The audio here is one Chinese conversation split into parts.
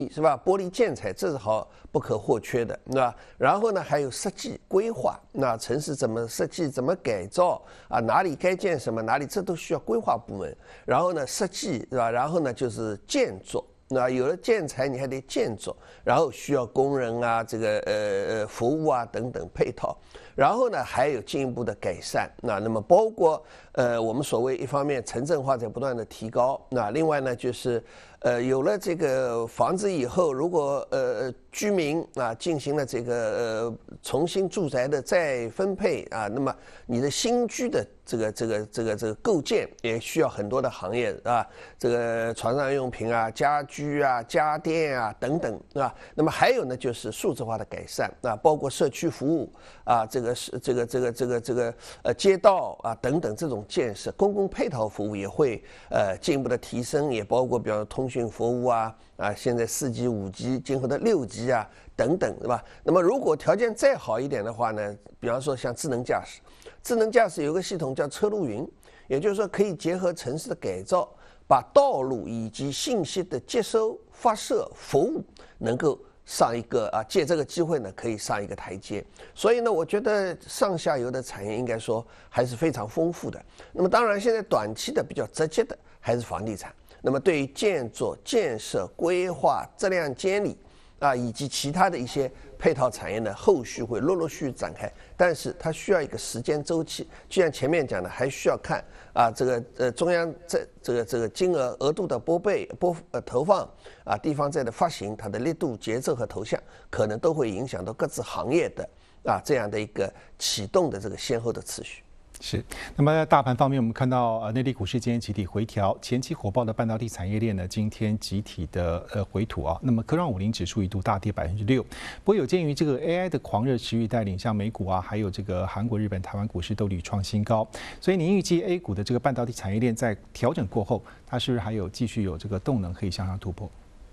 是吧？玻璃建材这是不可或缺的，是吧？然后呢，还有设计规划，那城市怎么设计，怎么改造啊？哪里该建什么，哪里这都需要规划部门。然后呢，设计是吧？然后呢，就是建筑。那有了建材，你还得建筑，然后需要工人啊，这个服务啊等等配套，然后呢还有进一步的改善。那么包括我们所谓一方面城镇化在不断的提高，那另外呢就是有了这个房子以后，如果居民啊进行了这个重新住宅的再分配啊，那么你的新居的这个构建也需要很多的行业啊，这个床上用品啊、家居啊、家电啊等等啊。那么还有呢，就是数字化的改善啊，包括社区服务啊，这个街道啊等等这种建设，公共配套服务也会进一步的提升，也包括比方说通讯服务啊。现在4G、5G，今后的6G啊等等，是吧？那么如果条件再好一点的话呢，比方说像智能驾驶，智能驾驶有个系统叫车路云，也就是说可以结合城市的改造，把道路以及信息的接收、发射、服务能够上一个借这个机会呢，可以上一个台阶。所以呢，我觉得上下游的产业应该说还是非常丰富的。那么当然，现在短期的比较直接的还是房地产。那么对于建筑、建设、规划、质量监理以及其他的一些配套产业呢，后续会陆续展开，但是它需要一个时间周期。就像前面讲的，还需要看这个中央这个金额度的投放地方债的发行，它的力度、节奏和投向，可能都会影响到各自行业的这样的一个启动的这个先后的次序。 是，那么在大盘方面，我们看到内地股市今天集体回调，前期火爆的半导体产业链呢，今天集体的回吐啊。那么科创50指数一度大跌6%，不过有鉴于这个 AI 的狂热持续带领，像美股还有这个韩国、日本、台湾股市都屡创新高，所以您预计 A 股的这个半导体产业链在调整过后，它是不是还有继续有这个动能可以向上突破？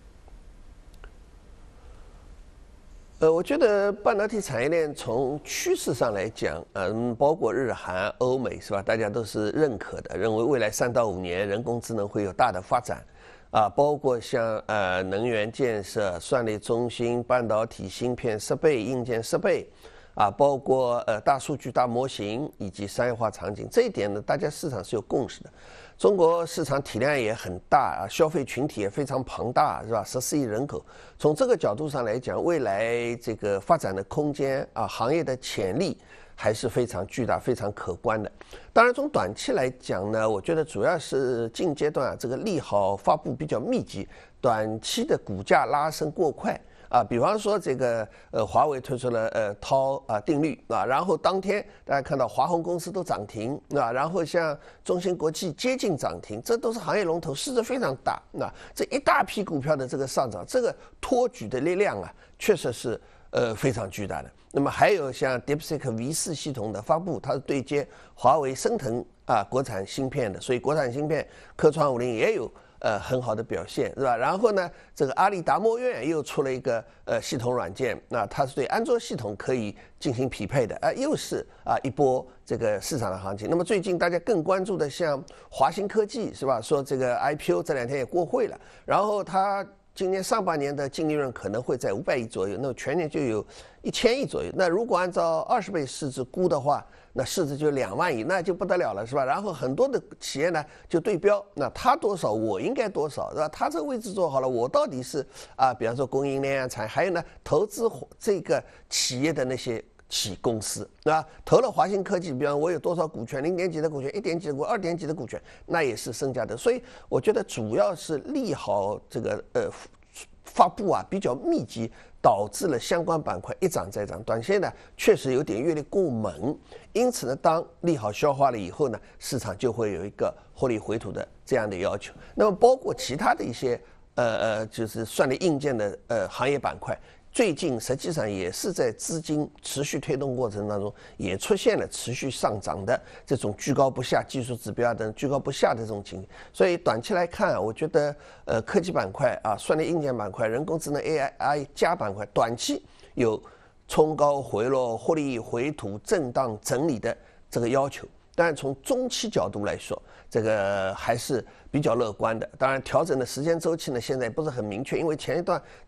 我觉得半导体产业链从趋势上来讲，包括日韩、欧美是吧？大家都是认可的，认为未来3到5年人工智能会有大的发展，包括像能源建设、算力中心、半导体芯片设备、硬件设备，包括大数据、大模型以及商业化场景，这一点呢，大家市场是有共识的。中国市场体量也很大消费群体也非常庞大，是吧？14亿人口，从这个角度上来讲，未来这个发展的空间行业的潜力还是非常巨大、非常可观的。当然，从短期来讲呢，我觉得主要是近阶段这个利好发布比较密集，短期的股价拉升过快。比方说这个华为推出了涛定律然后当天大家看到华虹公司都涨停然后像中芯国际接近涨停，这都是行业龙头，市值非常大这一大批股票的这个上涨，这个托举的力量确实是非常巨大的。那么还有像 DeepSeek V4系统的发布，它是对接华为、升腾国产芯片的，所以国产芯片科创50也有很好的表现，是吧？然后呢，这个阿里达摩院又出了一个系统软件，它是对安卓系统可以进行匹配的，又是一波这个市场的行情。那么最近大家更关注的像华新科技，是吧？说这个 IPO 这2天也过会了，然后它今年上半年的净利润可能会在500亿左右，那么全年就有1000亿左右。那如果按照20倍市值估的话，那市值就2万亿，那就不得了了，是吧？然后很多的企业呢就对标，那他多少我应该多少，是吧？他这个位置做好了，我到底是比方说供应链产业，还有呢投资这个企业的那些公司，对吧？投了华新科技，比方我有多少股权，0点几的股权，1点几的股权，2点几的股权，那也是身价的。所以我觉得主要是利好这个发布比较密集，导致了相关板块一涨再涨，短线呢确实有点阅历过猛，因此呢，当利好消化了以后呢，市场就会有一个获利回吐的这样的要求。那么包括其他的一些就是算力硬件的行业板块，最近实际上也是在资金持续推动过程当中，也出现了持续上涨的这种居高不下，技术指标等居高不下的这种情形。所以短期来看我觉得科技板块算力硬件板块、人工智能 AI 加板块，短期有冲高回落、获利回吐、震荡整理的这个要求。 但从中期角度来说，这个还是比较乐观的。当然，调整的时间周期呢，现在不是很明确，因为前一段